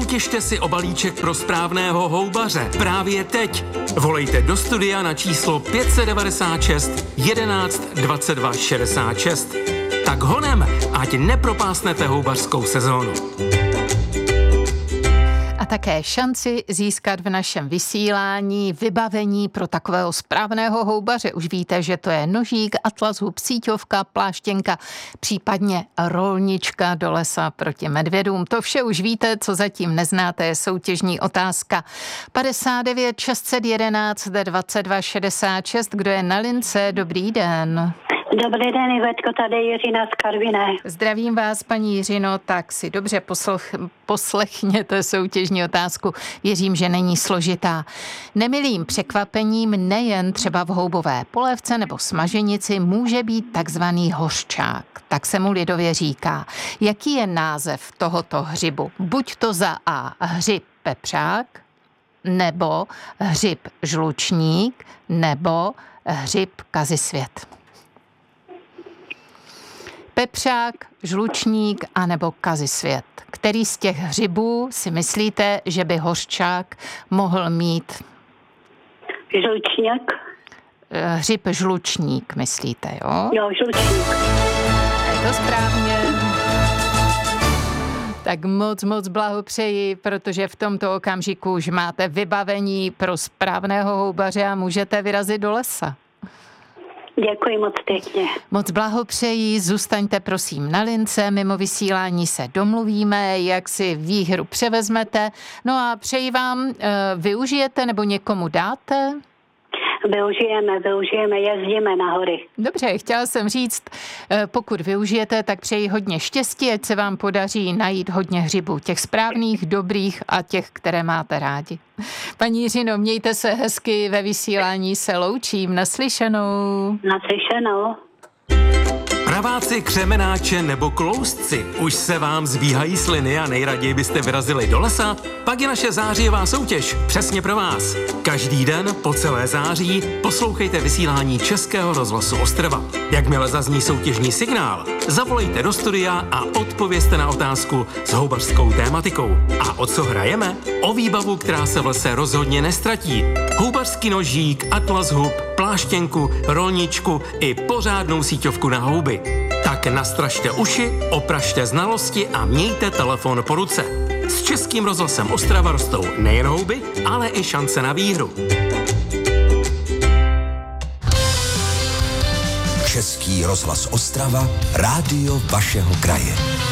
Soutěžte si o balíček pro správného houbaře. Právě teď. Volejte do studia na číslo 596 11 22 66. Tak honem, ať nepropásnete houbařskou sezónu. A také šanci získat v našem vysílání vybavení pro takového správného houbaře. Už víte, že to je nožík, atlas hub, síťovka, pláštěnka, případně rolnička do lesa proti medvědům. To vše už víte, co zatím neznáte, je soutěžní otázka. 59 611 22 66. Kdo je na lince? Dobrý den. Dobrý den, Ivetko, tady Jiřina z Karviné. Zdravím vás, paní Jiřino, tak si dobře poslechněte soutěžní otázku. Věřím, že není složitá. Nemilým překvapením nejen třeba v houbové polévce nebo smaženici může být takzvaný hořčák. Tak se mu lidově říká. Jaký je název tohoto hřibu? Buď to za A hřib pepřák, nebo hřib žlučník, nebo hřib kazisvět. Pepřák, žlučník anebo kazisvět. Který z těch hřibů si myslíte, že by hořčák mohl mít? Žlučník. Hřib žlučník, myslíte, jo? Jo, žlučník. Je to správně. Tak moc blahopřeji, protože v tomto okamžiku už máte vybavení pro správného houbaře a můžete vyrazit do lesa. Děkuji moc pěkně. Moc blahopřeji, zůstaňte prosím na lince, mimo vysílání se domluvíme, jak si výhru převezmete. No a přeji vám, využijete nebo někomu dáte? Využijeme, jezdíme na hory. Dobře, chtěla jsem říct, pokud využijete, tak přeji hodně štěstí, ať se vám podaří najít hodně hřibů, těch správných, dobrých a těch, které máte rádi. Paní Jiřino, mějte se hezky, ve vysílání se loučím, naslyšenou. Naslyšenou. Praváci, křemenáče nebo kloustci, už se vám zbíhají sliny a nejraději byste vyrazili do lesa? Pak je naše zářijová soutěž přesně pro vás. Každý den po celé září poslouchejte vysílání Českého rozhlasu Ostrava. Jakmile zazní soutěžní signál, zavolejte do studia a odpovězte na otázku s houbařskou tématikou. A o co hrajeme? O výbavu, která se v lese rozhodně nestratí. Houbařský nožík, atlas hub, pláštěnku, rolničku i pořádnou síťovku na houby. Tak nastražte uši, opražte znalosti a mějte telefon po ruce. S Českým rozhlasem Ostrava rostou nejen houby, ale i šance na výhru. Český rozhlas Ostrava, rádio vašeho kraje.